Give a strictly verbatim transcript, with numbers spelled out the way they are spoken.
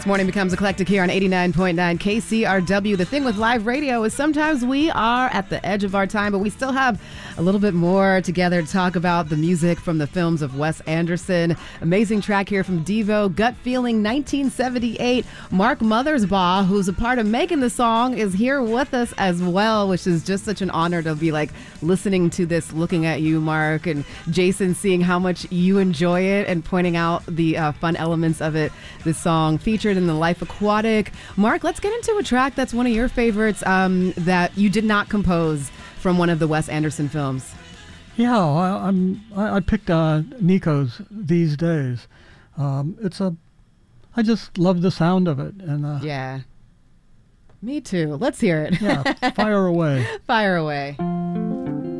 Morning becomes eclectic here on eighty-nine point nine K C R W. The thing with live radio is sometimes we are at the edge of our time, but we still have a little bit more together to talk about the music from the films of Wes Anderson. Amazing track here from Devo, Gut Feeling nineteen seventy-eight. Mark Mothersbaugh, who's a part of making the song, is here with us as well, which is just such an honor to be like listening to this, looking at you, Mark, and Jason, seeing how much you enjoy it and pointing out the uh, fun elements of it. This song featured in The Life Aquatic. Mark, let's get into a track that's one of your favorites um, that you did not compose from one of the Wes Anderson films. Yeah, I, I'm. I, I picked uh, Nico's These Days. Um, it's a. I just love the sound of it, and uh, yeah, me too. Let's hear it. Yeah, fire away. Fire away.